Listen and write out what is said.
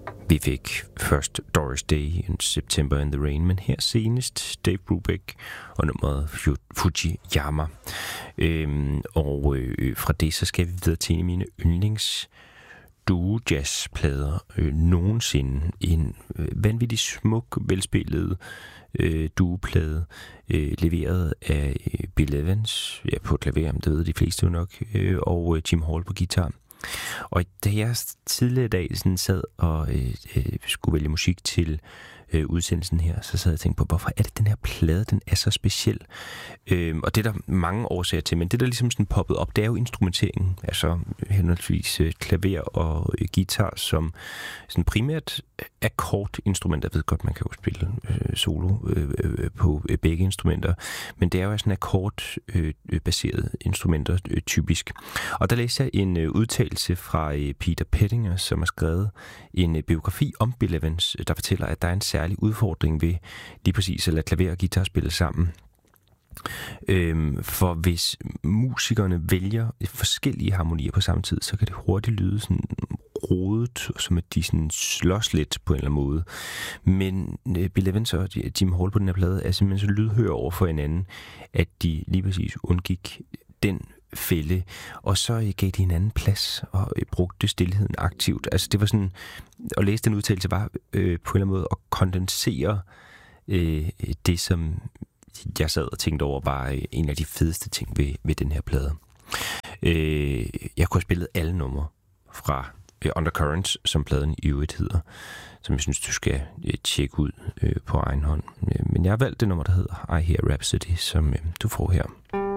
Vi fik først Doris Day and September in the Rain, men her senest Dave Brubeck og nummeret Fujiyama. Og fra det så skal vi videre til en af mine yndlings duo-jazzplader nogensinde. En vanvittig smuk, velspillet duoplade, leveret af Bill Evans på klaver, det ved de fleste jo nok, og Jim Hall på guitar. Og da jeg tidligere i dag sådan sad og skulle vælge musik til udsendelsen her, så sad jeg og tænkte på, hvorfor er det den her plade, den er så speciel? Og det er der mange årsager til, men det der ligesom sådan poppet op, det er jo instrumenteringen, altså henholdsvis klaver og guitar, som sådan primært akkordinstrumenter. Jeg ved godt, man kan jo spille solo på begge instrumenter, men det er jo sådan akkordbaserede instrumenter typisk. Og der læste jeg en udtalelse fra Peter Pettinger, som har skrevet en biografi om Bill Evans, der fortæller, at der er en særlig udfordring ved lige præcis at lade klaver og guitar spille sammen. For hvis musikerne vælger forskellige harmonier på samme tid, så kan det hurtigt lyde sådan rodet, som at de sådan slås lidt på en eller anden måde. Men Bill Evans og Jim Hall på den her plade er simpelthen så lydhøre over for hinanden, at de lige præcis undgik den fælde, og så gav de hinanden plads og brugte stilheden aktivt. Altså det var sådan, at læse den udtalelse var på en eller anden måde at kondensere det, som jeg sad og tænkte over, var en af de fedeste ting ved den her plade. Jeg kunne have spillet alle numre fra Undercurrents, som pladen i øvrigt hedder, som jeg synes, du skal tjekke ud på egen hånd. Men jeg har valgt det nummer, der hedder I Hear Rhapsody, som du får her.